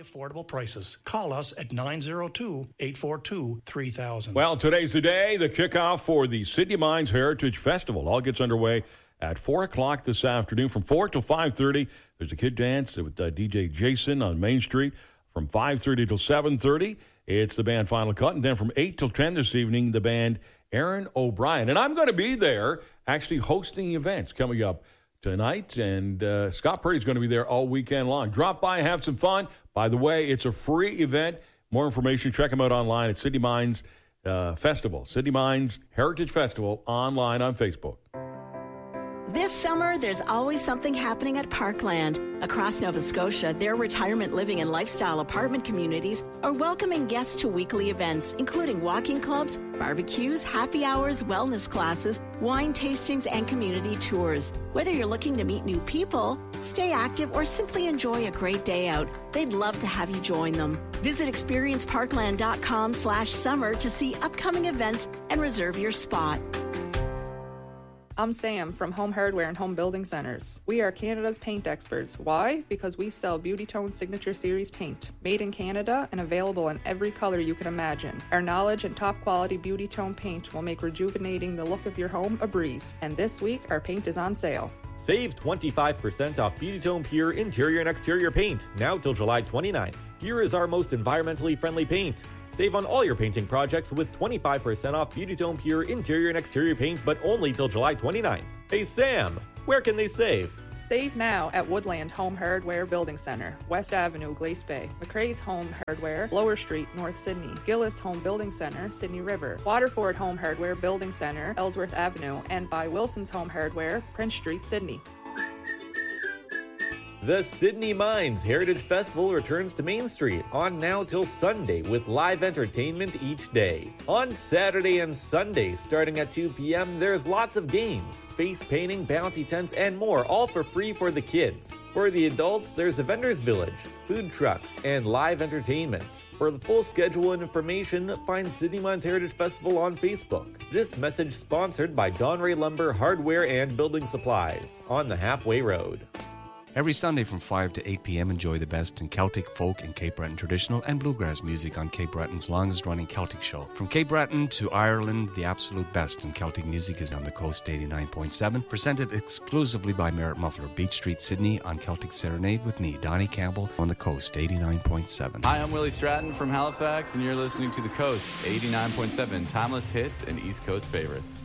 affordable prices. Call us at 902-842-3000. Well, today's the day, the kickoff for the Sydney Mines Heritage Festival. All gets underway at 4 o'clock this afternoon. From 4 till 5:30, there's a kid dance with DJ Jason on Main Street. From 5:30 till 7:30, it's the band Final Cut. And then from 8 till 10 this evening, the band Aaron O'Brien. And I'm going to be there actually hosting events coming up tonight. And Scott Purdy's going to be there all weekend long. Drop by, have some fun. By the way, it's a free event. More information, check them out online at Sydney Mines Festival. Sydney Mines Heritage Festival online on Facebook. This summer, there's always something happening at Parkland. Across Nova Scotia, their retirement living and lifestyle apartment communities are welcoming guests to weekly events, including walking clubs, barbecues, happy hours, wellness classes, wine tastings, and community tours. Whether you're looking to meet new people, stay active, or simply enjoy a great day out, they'd love to have you join them. Visit experienceparkland.com/summer to see upcoming events and reserve your spot. I'm Sam from Home Hardware and Home Building Centers. We are Canada's paint experts. Why? Because we sell Beauty Tone Signature Series paint, made in Canada and available in every color you can imagine. Our knowledge and top quality Beauty Tone paint will make rejuvenating the look of your home a breeze. And this week, our paint is on sale. Save 25% off Beauty Tone Pure interior and exterior paint, now till July 29th. Pure is our most environmentally friendly paint. Save on all your painting projects with 25% off Beauty Tone Pure interior and exterior paint, but only till July 29th. Hey Sam, where can they save? Save now at Woodland Home Hardware Building Center, West Avenue, Glace Bay. McRae's Home Hardware, Lower Street, North Sydney. Gillis Home Building Center, Sydney River. Waterford Home Hardware Building Center, Ellsworth Avenue. And by Wilson's Home Hardware, Prince Street, Sydney. The Sydney Mines Heritage Festival returns to Main Street on now till Sunday with live entertainment each day. On Saturday and Sunday, starting at 2 p.m., there's lots of games, face painting, bouncy tents, and more, all for free for the kids. For the adults, there's a vendor's village, food trucks, and live entertainment. For the full schedule and information, find Sydney Mines Heritage Festival on Facebook. This message sponsored by Donray Lumber Hardware and Building Supplies on the Halfway Road. Every Sunday from 5 to 8 p.m., enjoy the best in Celtic, folk, and Cape Breton traditional and bluegrass music on Cape Breton's longest-running Celtic show. From Cape Breton to Ireland, the absolute best in Celtic music is on the Coast 89.7, presented exclusively by Merritt Muffler, Beach Street, Sydney, on Celtic Serenade with me, Donnie Campbell, on the Coast 89.7. Hi, I'm Willie Stratton from Halifax, and you're listening to the Coast 89.7, timeless hits and East Coast favorites.